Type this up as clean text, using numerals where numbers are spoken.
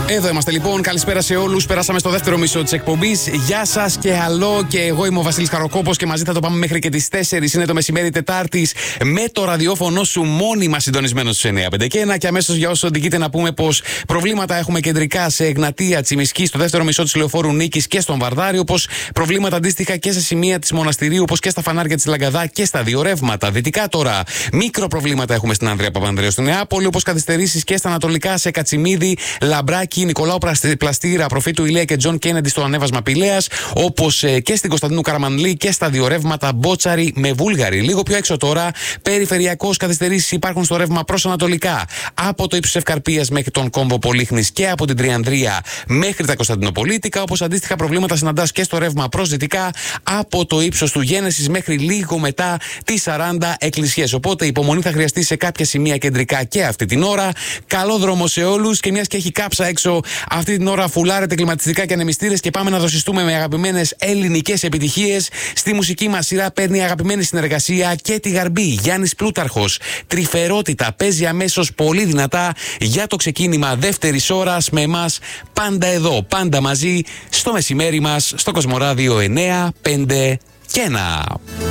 Εδώ είμαστε λοιπόν. Καλησπέρα σε όλους. Περάσαμε στο δεύτερο μισό της εκπομπής. Γεια σας και άλλο. Και εγώ είμαι ο Βασίλης Χαροκόπος και μαζί θα το πάμε μέχρι και τις 4. Είναι το μεσημέρι Τετάρτης με το ραδιόφωνο σου μόνιμα συντονισμένο στους 951. Και αμέσως για όσο οδηγείτε να πούμε πως προβλήματα έχουμε κεντρικά σε Εγνατία, Τσιμισκή, στο δεύτερο μισό της Λεωφόρου Νίκης και στον Βαρδάριο. Πως προβλήματα αντίστοιχα και σε σημεία της Μοναστηρίου, πως και στα φανάρια της Λαγκαδά και στα δύο ρεύματα. Δυτικά τώρα μικροπροβλήματα έχουμε στην Ανδρέα Παπανδρέου στην Νεάπολη. Όπως καθυστερήσεις και στα ανατολικά σε Κατσιμίδη, Λαμπράκι, Νικολάου Πλαστήρα, Προφήτου Ηλία και Τζον Κένεντι στο ανέβασμα Πηλαίας, όπως και στην Κωνσταντίνου Καραμανλή και στα δύο ρεύματα Μπότσαρη με Βούλγαρη. Λίγο πιο έξω τώρα, περιφερειακώς καθυστερήσεις υπάρχουν στο ρεύμα προς ανατολικά, από το ύψος Ευκαρπίας μέχρι τον κόμβο Πολύχνης και από την Τριανδρία μέχρι τα Κωνσταντινοπολίτικα, όπως αντίστοιχα προβλήματα συναντάς και στο ρεύμα προς δυτικά, από το ύψος του Γένεσης μέχρι λίγο μετά τις 40 εκκλησίες. Οπότε υπομονή θα χρειαστεί σε κάποια σημεία κεντρικά και αυτή την ώρα. Καλό δρόμο σε όλους και μιας και έχει κάψα έξω αυτή την ώρα, φουλάρετε κλιματιστικά και ανεμιστήρες και πάμε να δοσιστούμε με αγαπημένες ελληνικές επιτυχίες. Στη μουσική μας σειρά παίρνει αγαπημένη συνεργασία και τη Γαρμπή. Γιάννης Πλούταρχος. Τρυφερότητα παίζει αμέσως πολύ δυνατά για το ξεκίνημα δεύτερης ώρας με εμάς πάντα εδώ, πάντα μαζί στο μεσημέρι μας στο Κοσμοράδιο 951.